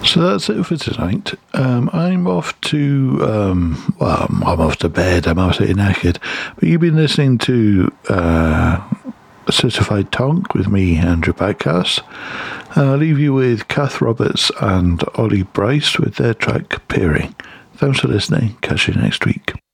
So that's it for tonight. I'm off to, I'm off to bed. I'm absolutely knackered. But you've been listening to Certified Tonk with me, Andrew Backhouse. I'll leave you with Kath Roberts and Ollie Bryce with their track Peering. Thanks for listening. Catch you next week.